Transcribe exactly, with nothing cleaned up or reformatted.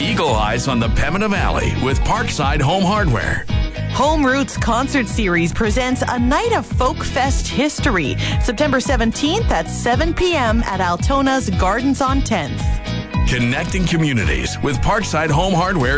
Eagle Eyes on the Pembina Valley with Parkside Home Hardware. Home Roots Concert Series presents a night of Folk Fest history, September seventeenth at seven p.m. at Altona's Gardens on tenth. Connecting communities with Parkside Home Hardware